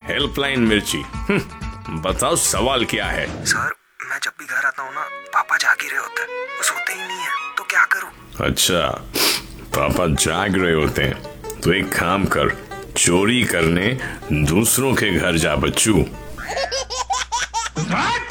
Helpline मिर्ची। बताओ सवाल क्या है? सर, मैं जब भी घर आता हूँ ना, पापा जाग ही रहे होते हैं, वो सोते ही नहीं है, तो क्या करूँ? अच्छा, पापा जाग रहे होते हैं तो एक काम कर, चोरी करने दूसरों के घर जा बच्चू।